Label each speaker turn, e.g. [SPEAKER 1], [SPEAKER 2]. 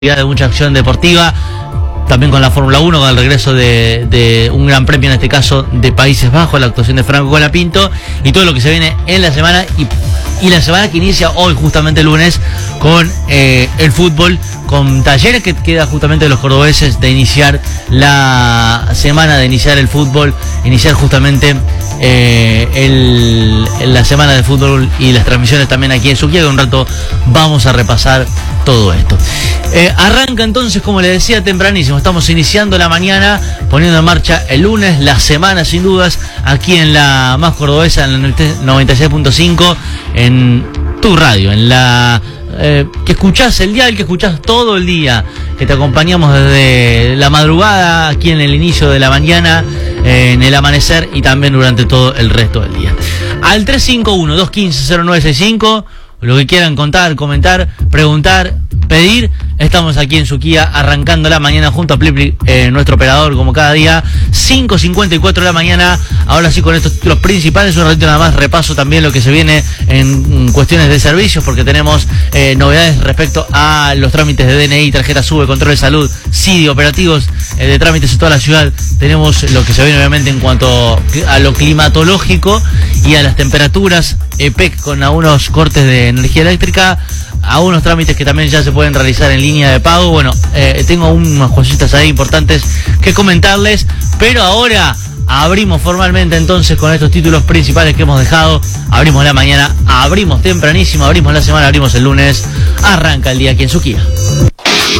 [SPEAKER 1] de mucha acción deportiva, también con la Fórmula 1, con el regreso de un gran premio, en este caso de Países Bajos, la actuación de Franco Colapinto y todo lo que se viene en la semana y la semana que inicia hoy, justamente el lunes, con el fútbol, con Talleres, que queda justamente de los cordobeses de iniciar la semana, de iniciar el fútbol, iniciar justamente la semana de fútbol y las transmisiones también aquí en Suquía, que un rato vamos a repasar todo esto. Arranca entonces, como les decía, tempranísimo. Estamos iniciando la mañana, poniendo en marcha el lunes, la semana sin dudas, aquí en la más cordobesa, en el 96.5, en tu radio, en la que escuchás el dial, que escuchás todo el día, que te acompañamos desde la madrugada, aquí en el inicio de la mañana, en el amanecer y también durante todo el resto del día. Al 351-215-0965, lo que quieran contar, comentar, preguntar, pedir, estamos aquí en Suquía arrancando la mañana junto a Plipli, nuestro operador, como cada día, 5:54 de la mañana. Ahora sí, con estos títulos principales, un ratito nada más repaso también lo que se viene en cuestiones de servicios, porque tenemos novedades respecto a los trámites de DNI, tarjeta SUBE, control de salud, CIDI, operativos de trámites en toda la ciudad. Tenemos lo que se viene obviamente en cuanto a lo climatológico y a las temperaturas, EPEC con algunos cortes de energía eléctrica, a unos trámites que también ya se pueden realizar en línea de pago. Bueno, tengo unas cositas ahí importantes que comentarles, pero ahora abrimos formalmente entonces con estos títulos principales que hemos dejado. Abrimos la mañana, abrimos tempranísimo, abrimos la semana, abrimos el lunes. Arranca el día aquí en Suquía.